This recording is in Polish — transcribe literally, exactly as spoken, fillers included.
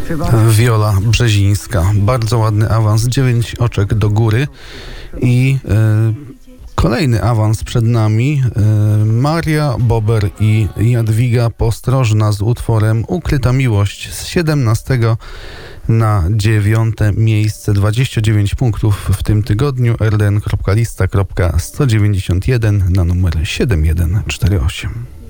Wiola Brzezińska. Bardzo ładny awans, dziewięć oczek do góry i e, kolejny awans przed nami. E, Maria Bober i Jadwiga Postrożna z utworem Ukryta Miłość z siedemnastego na dziewiąte miejsce. dwadzieścia dziewięć punktów w tym tygodniu. r d n kropka lista kropka sto dziewięćdziesiąt jeden na numer siedem jeden cztery osiem.